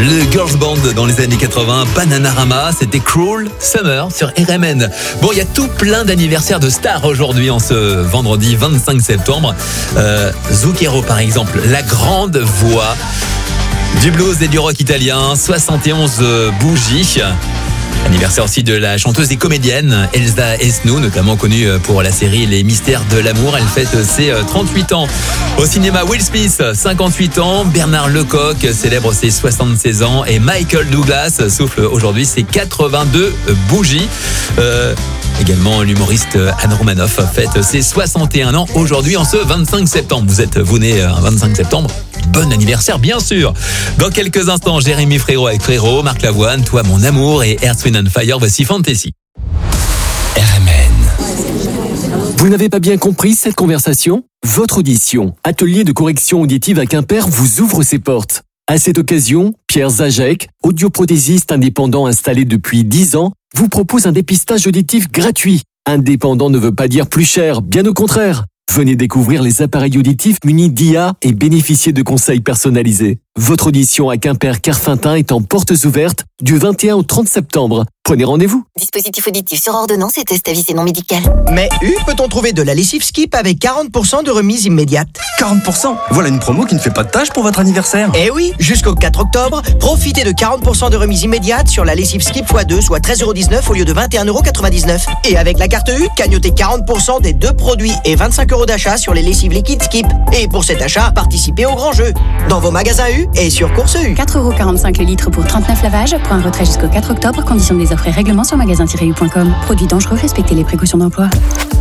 Le girls band dans les années 80, Bananarama, c'était Cruel Summer sur RMN. Bon, il y a tout plein d'anniversaires de stars aujourd'hui en ce vendredi 25 septembre. Zucchero par exemple, la grande voix du blues et du rock italien, 71 bougies. Anniversaire aussi de la chanteuse et comédienne Elsa Esnou, notamment connue pour la série Les Mystères de l'amour. Elle fête ses 38 ans. Au cinéma, Will Smith, 58 ans. Bernard Lecoq célèbre ses 76 ans. Et Michael Douglas souffle aujourd'hui ses 82 bougies. Également, l'humoriste Anne Romanoff fête ses 61 ans aujourd'hui en ce 25 septembre. Vous né un 25 septembre. Bon anniversaire, bien sûr. Dans quelques instants, Jérémy Frérot avec Frérot, Marc Lavoine, Toi mon amour et Earth, Wind & Fire. Voici Fantasy. RMN. Vous n'avez pas bien compris cette conversation ? Votre audition, atelier de correction auditive à Quimper, vous ouvre ses portes. À cette occasion, Pierre Zajac, audioprothésiste indépendant installé depuis 10 ans, vous propose un dépistage auditif gratuit. Indépendant ne veut pas dire plus cher, bien au contraire. Venez découvrir les appareils auditifs munis d'IA et bénéficier de conseils personnalisés. Votre audition à Quimper-Kerfintin est en portes ouvertes du 21 au 30 septembre. Prenez rendez-vous. Dispositif auditif sur ordonnance et test à visée non médicale. Mais peut-on trouver de la lessive Skip avec 40% de remise immédiate ? 40%. Voilà une promo qui ne fait pas de tâche pour votre anniversaire. Eh oui, jusqu'au 4 octobre, profitez de 40% de remise immédiate sur la lessive Skip x2, soit 13,19€ au lieu de 21,99€. Et avec la carte U, cagnotez 40% des 2 produits et 25€ d'achat sur les lessives liquides Skip. Et pour cet achat, participez au grand jeu. Dans vos magasins U et sur Course U. 4,45€ le litre pour 39 lavages. Pour un retrait jusqu'au 4 octobre. Conditions des offres et règlements sur magasin-u.com. Produits dangereux, respectez les précautions d'emploi.